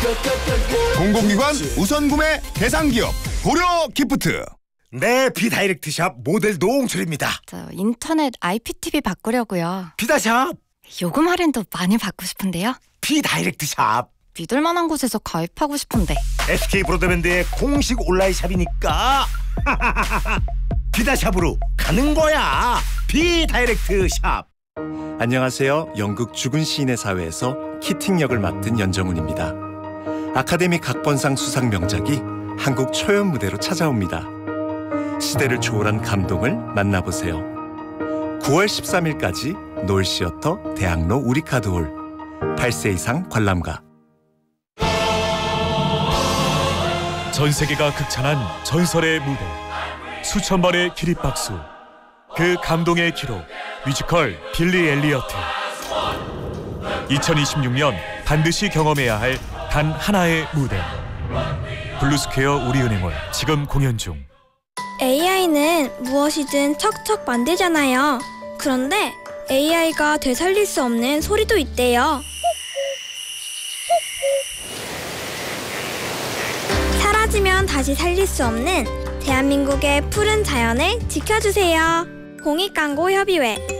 공공기관 우선구매 대상기업 고려 기프트. 네, 비다이렉트샵 모델 노홍철입니다. 저 인터넷 IPTV 바꾸려고요. 비다샵. 요금 할인도 많이 받고 싶은데요. 비다이렉트샵. 믿을 만한 곳에서 가입하고 싶은데. SK 브로드밴드의 공식 온라인 샵이니까 비다샵으로 가는 거야. 비다이렉트샵. 안녕하세요. 연극 죽은 시인의 사회에서 키팅 역을 맡은 연정훈입니다. 아카데미 각본상 수상 명작이 한국 초연 무대로 찾아옵니다. 시대를 초월한 감동을 만나보세요. 9월 13일까지 노을시어터 대학로 우리카드홀. 8세 이상 관람가. 전 세계가 극찬한 전설의 무대, 수천 번의 기립박수, 그 감동의 기록, 뮤지컬 빌리 엘리어트. 2026년 반드시 경험해야 할 단 하나의 무대. 블루스퀘어 우리은행원 지금 공연 중. AI는 무엇이든 척척 만들잖아요. 그런데 AI가 되살릴 수 없는 소리도 있대요. 사라지면 다시 살릴 수 없는 대한민국의 푸른 자연을 지켜주세요. 공익광고협의회.